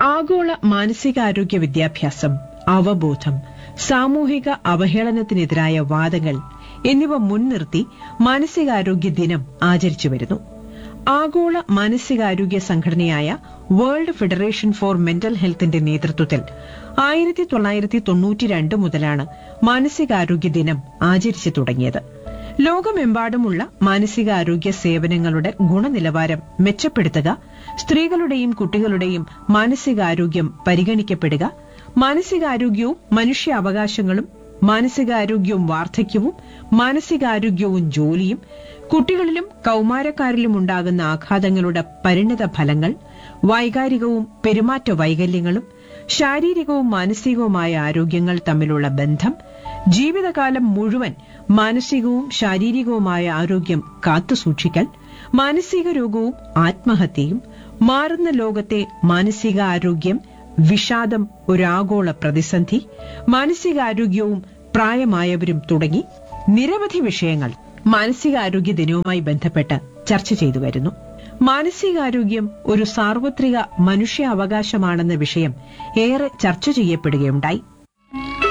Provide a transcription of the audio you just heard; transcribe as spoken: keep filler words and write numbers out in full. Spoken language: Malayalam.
ആഗോള മാനസികാരോഗ്യ വിദ്യാഭ്യാസം, അവബോധം, സാമൂഹിക അവഹേളനത്തിനെതിരായ വാദങ്ങൾ എന്നിവ മുൻനിർത്തി മാനസികാരോഗ്യ ദിനം ആചരിച്ചുവരുന്നു. ആഗോള മാനസികാരോഗ്യ സംഘടനയായ വേൾഡ് ഫെഡറേഷൻ ഫോർ മെന്റൽ ഹെൽത്തിന്റെ നേതൃത്വത്തിൽ ആയിരത്തി തൊള്ളായിരത്തി തൊണ്ണൂറ്റിരണ്ട് മുതലാണ് മാനസികാരോഗ്യ ദിനം ആചരിച്ചു തുടങ്ങിയത്. ലോകമെമ്പാടുമുള്ള മാനസികാരോഗ്യ സേവനങ്ങളുടെ ഗുണനിലവാരം മെച്ചപ്പെടുത്തുക, സ്ത്രീകളുടെയും കുട്ടികളുടെയും മാനസികാരോഗ്യം പരിഗണിക്കപ്പെടുക, മാനസികാരോഗ്യവും മനുഷ്യാവകാശങ്ങളും, മാനസികാരോഗ്യവും വാർദ്ധക്യവും, മാനസികാരോഗ്യവും ജോലിയും, കുട്ടികളിലും കൌമാരക്കാരിലും ഉണ്ടാകുന്ന ആഘാതങ്ങളുടെ പരിണിത ഫലങ്ങൾ, വൈകാരികവും പെരുമാറ്റ വൈകല്യങ്ങളും, ശാരീരികവും മാനസികവുമായ ആരോഗ്യങ്ങൾ തമ്മിലുള്ള ബന്ധം, ജീവിതകാലം മുഴുവൻ മാനസികവും ശാരീരികവുമായ ആരോഗ്യം കാത്തുസൂക്ഷിക്കൽ, മാനസിക രോഗവും ആത്മഹത്യയും, മാറുന്ന ലോകത്തെ മാനസികാരോഗ്യം, വിഷാദം ഒരാഗോള പ്രതിസന്ധി, മാനസികാരോഗ്യവും പ്രായമായവരും തുടങ്ങി നിരവധി വിഷയങ്ങൾ മാനസികാരോഗ്യ ദിനവുമായി ബന്ധപ്പെട്ട് ചർച്ച ചെയ്തു വരുന്നു. മാനസികാരോഗ്യം ഒരു സാർവത്രിക മനുഷ്യാവകാശമാണെന്ന വിഷയം ഏറെ ചർച്ച ചെയ്യപ്പെടുകയുണ്ടായി.